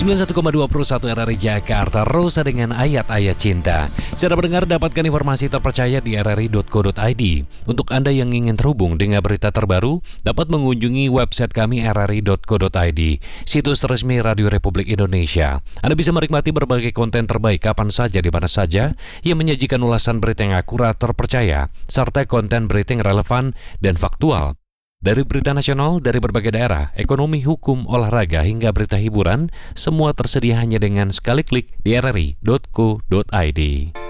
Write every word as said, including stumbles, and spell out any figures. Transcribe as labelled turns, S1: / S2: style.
S1: sembilan puluh satu koma dua Pro satu R R I Jakarta, Rosa dengan ayat-ayat cinta. Cara mendengar, dapatkan informasi terpercaya di r r i dot co dot i d. Untuk Anda yang ingin terhubung dengan berita terbaru, dapat mengunjungi website kami r r i dot co dot i d, situs resmi Radio Republik Indonesia. Anda bisa menikmati berbagai konten terbaik kapan saja, di mana saja, yang menyajikan ulasan berita yang akurat, terpercaya, serta konten berita yang relevan dan faktual. Dari berita nasional, dari berbagai daerah, ekonomi, hukum, olahraga, hingga berita hiburan, semua tersedia hanya dengan sekali klik di r r i dot co dot i d.